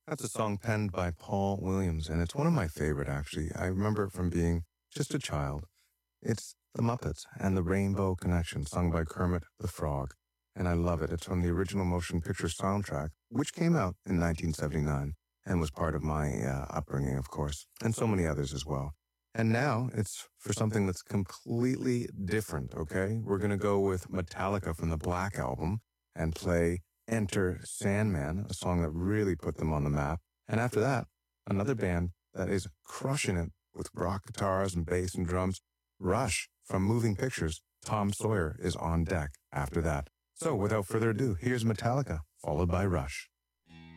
That's a song penned by Paul Williams, and it's one of my favorite, actually. I remember it from being just a child. It's The Muppets and the Rainbow Connection, sung by Kermit the Frog. And I love it. It's from the original motion picture soundtrack, which came out in 1979 and was part of my upbringing, of course, and so many others as well. And now it's for something that's completely different, okay? We're going to go with Metallica from the Black Album and play Enter Sandman, a song that really put them on the map. And after that, another band that is crushing it with rock guitars and bass and drums, Rush from Moving Pictures. Tom Sawyer is on deck after that. So without further ado, here's Metallica, followed by Rush.